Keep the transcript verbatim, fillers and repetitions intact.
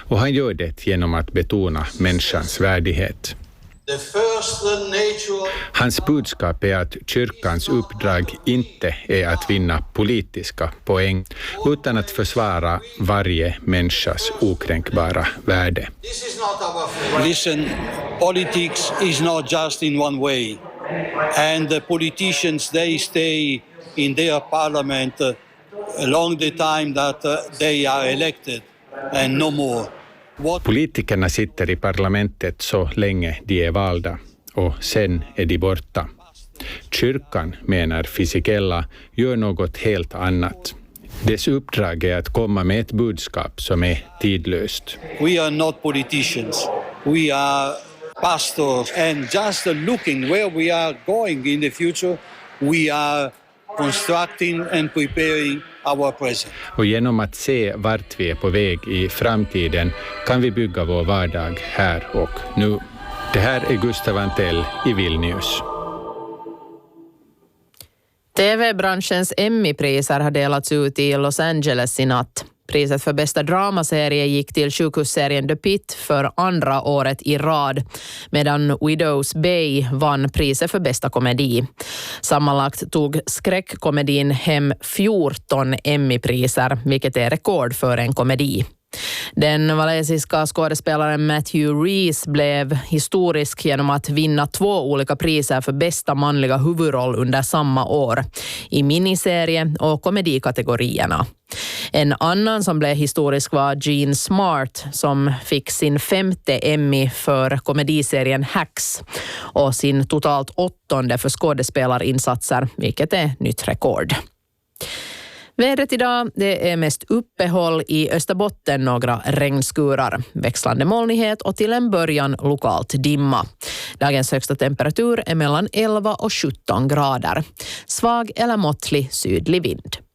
Och han gör det genom att betona människans värdighet. Hans budskap är att kyrkans uppdrag inte är att vinna politiska poäng utan att försvara varje människas okränkbara värde. Listen, politics is not just in one way. And the politicians, they stay in their parliament uh, along the time that uh, they are elected and no more. What... Politikerna sitter i parlamentet så länge de är valda och sen är de borta. Kyrkan, menar Fisichella, gör något helt annat. Dess uppdrag är att komma med ett budskap som är tidlöst. We are not politicians. We are pastors, and just looking where we are going in the future, we are constructing and preparing our present. Och genom att se vart vi är på väg i framtiden kan vi bygga vår vardag här och nu. Det här är Gustav Antell i Vilnius. T V-branschens Emmy-priser har delats ut i Los Angeles i natt. Priset för bästa dramaserie gick till sjukhusserien The Pit för andra året i rad, medan Widows Bay vann priset för bästa komedi. Sammanlagt tog skräckkomedin hem fjorton Emmy-priser, vilket är rekord för en komedi. Den valesiska skådespelaren Matthew Rhys blev historisk genom att vinna två olika priser för bästa manliga huvudroll under samma år, i miniserie- och komedikategorierna. En annan som blev historisk var Jean Smart, som fick sin femte Emmy för komediserien Hacks och sin totalt åttonde för skådespelarinsatser, vilket är nytt rekord. Vädret idag, det är mest uppehåll, i Österbotten några regnskurar, växlande molnighet och till en början lokalt dimma. Dagens högsta temperatur är mellan elva och sjutton grader. Svag eller måttlig sydlig vind.